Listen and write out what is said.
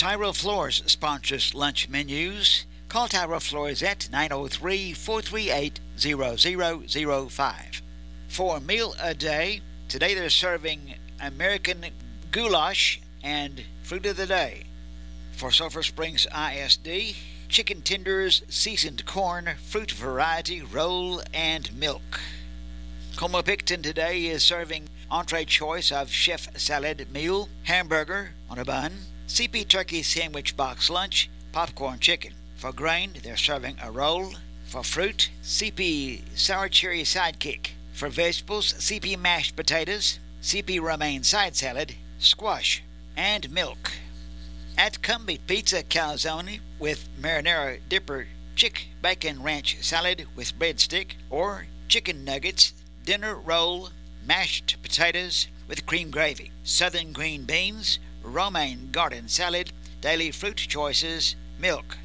Tyrell Floors sponsors lunch menus. Call Tyrell Floors at 903-438-0005. For meal a day, today they're serving American goulash and fruit of the day. For Sulphur Springs ISD, chicken tenders, seasoned corn, fruit variety, roll, and milk. Como-Picton today is serving entree choice of chef salad meal, hamburger on a bun, CP turkey sandwich box lunch, popcorn chicken. For grain, they're serving a roll. For fruit, CP sour cherry sidekick. For vegetables, CP mashed potatoes, CP romaine side salad, squash, and milk. At Cumby Pizza, calzone with marinara dipper, chick bacon ranch salad with breadstick, or chicken nuggets, dinner roll, mashed potatoes with cream gravy, southern green beans, romaine garden salad, daily fruit choices, milk.